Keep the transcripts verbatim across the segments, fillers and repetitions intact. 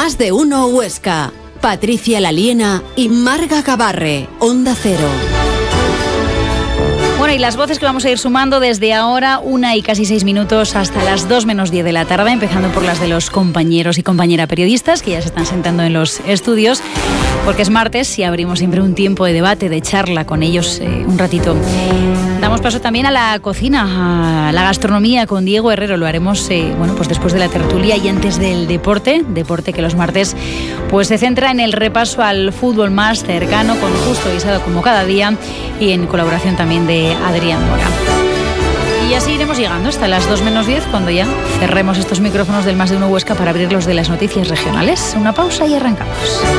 Más de Uno Huesca. Patricia Laliena y Marga Gabarre, Onda Cero. Bueno, y las voces que vamos a ir sumando desde ahora, una y casi seis minutos hasta las dos menos diez de la tarde, empezando por las de los compañeros y compañeras periodistas que ya se están sentando en los estudios, porque es martes y abrimos siempre un tiempo de debate, de charla con ellos eh, un ratito. Damos paso también a la cocina, a la gastronomía con Diego Herrero. Lo haremos eh, bueno, pues después de la tertulia y antes del deporte, deporte que los martes pues se centra en el repaso al fútbol más cercano, con Justo Guisado como cada día y en colaboración también de Adrián Mora. Y así iremos llegando hasta las dos menos diez, cuando ya cerremos estos micrófonos del Más de Uno Huesca para abrir los de las noticias regionales. Una pausa y arrancamos.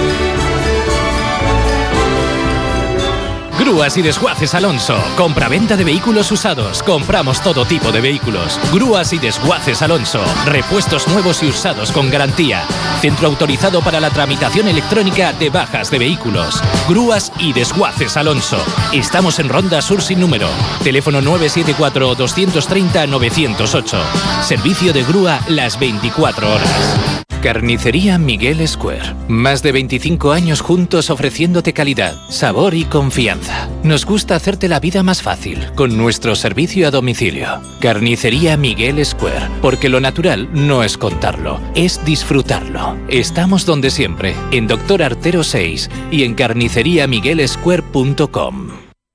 Grúas y Desguaces Alonso. Compra-venta de vehículos usados. Compramos todo tipo de vehículos. Grúas y Desguaces Alonso. Repuestos nuevos y usados con garantía. Centro autorizado para la tramitación electrónica de bajas de vehículos. Grúas y Desguaces Alonso. Estamos en Ronda Sur sin número. Teléfono nueve siete cuatro, dos tres cero, nueve cero ocho. Servicio de grúa las veinticuatro horas. Carnicería Miguel Square. Más de veinticinco años juntos ofreciéndote calidad, sabor y confianza. Nos gusta hacerte la vida más fácil con nuestro servicio a domicilio. Carnicería Miguel Square. Porque lo natural no es contarlo, es disfrutarlo. Estamos donde siempre, en Doctor Artero seis y en carnicería miguel square punto com.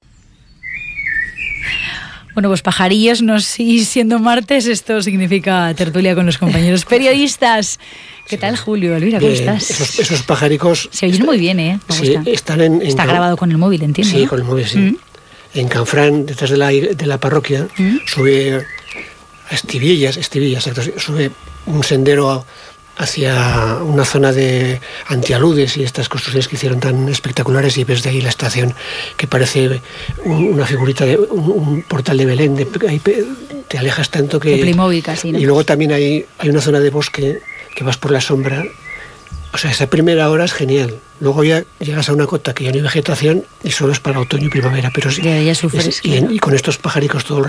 Bueno, pues pajarillos, no sé, siendo martes, esto significa tertulia con los compañeros periodistas. ¿Qué tal, Julio? Elvira, ¿cómo bien, estás? Esos, esos pajaricos... Se oyen muy bien, ¿eh? Me sí, gusta. están en... en Está Can... grabado con el móvil, entiendo. Sí, ¿no? con el móvil, sí. Mm. En Canfrán, detrás de la, de la parroquia, mm. sube a Estivillas, Estivillas, exacto, sube un sendero hacia una zona de antialudes y estas construcciones que hicieron tan espectaculares, y ves de ahí la estación que parece un, una figurita de un, un portal de Belén, de, ahí te alejas tanto que... De Playmobil casi, ¿no? Y luego también hay, hay una zona de bosque que vas por la sombra. O sea, esa primera hora es genial. Luego ya llegas a una cota que ya no hay vegetación y solo es para otoño y primavera, pero sí, ya, ya sufres, es, y, en, y con estos pajaricos todo el